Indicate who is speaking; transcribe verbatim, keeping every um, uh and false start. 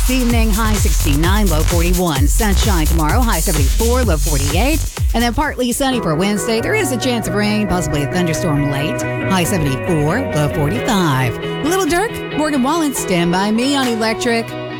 Speaker 1: this evening. High sixty-nine, low forty-one. Sunshine tomorrow, high seventy-four, low forty-eight. And then partly sunny for Wednesday. There is a chance of rain, possibly a thunderstorm late. High seventy-four, low forty-five. Little Dirk, Morgan Wallen, Stand By Me on Electric